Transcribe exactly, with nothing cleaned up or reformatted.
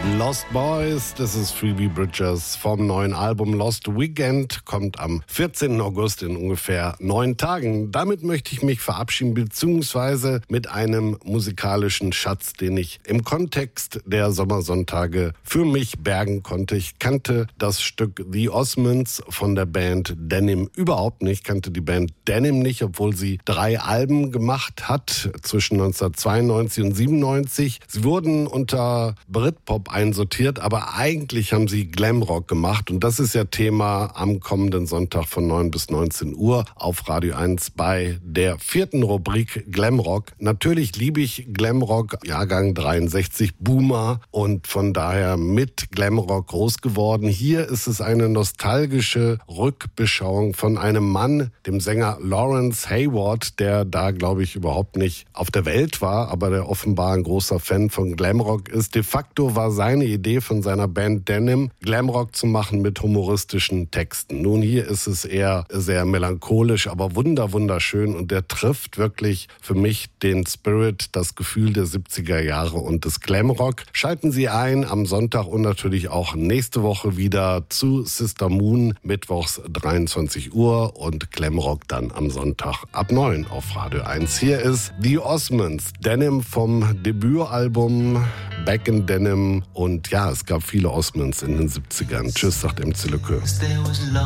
Lost Boys, das ist Phoebe Bridgers vom neuen Album Lost Weekend, kommt am vierzehnten August in ungefähr neun Tagen. Damit möchte ich mich verabschieden, beziehungsweise mit einem musikalischen Schatz, den ich im Kontext der Sommersonntage für mich bergen konnte. Ich kannte das Stück The Osmonds von der Band Denim überhaupt nicht, kannte die Band Denim nicht, obwohl sie drei Alben gemacht hat zwischen neunzehnhundertzweiundneunzig und siebenundneunzig. Sie wurden unter Britpop einsortiert, aber eigentlich haben sie Glamrock gemacht und das ist ja Thema am kommenden Sonntag von neun bis neunzehn Uhr auf Radio eins bei der vierten Rubrik Glamrock. Natürlich liebe ich Glamrock, Jahrgang dreiundsechzig, Boomer, und von daher mit Glamrock groß geworden. Hier ist es eine nostalgische Rückbeschauung von einem Mann, dem Sänger Lawrence Hayward, der da, glaube ich, überhaupt nicht auf der Welt war, aber der offenbar ein großer Fan von Glamrock ist. De facto war seine Idee von seiner Band Denim, Glamrock zu machen mit humoristischen Texten. Nun, hier ist es eher sehr melancholisch, aber wunder, wunderschön, und der trifft wirklich für mich den Spirit, das Gefühl der siebziger Jahre und des Glamrock. Schalten Sie ein am Sonntag und natürlich auch nächste Woche wieder zu Sister Moon, mittwochs dreiundzwanzig Uhr, und Glamrock dann am Sonntag ab neun auf Radio eins. Hier ist The Osmonds, Denim vom Debütalbum Back in Denim, und ja, es gab viele Osmonds in den siebzigern. Tschüss, sagt M C Lücke.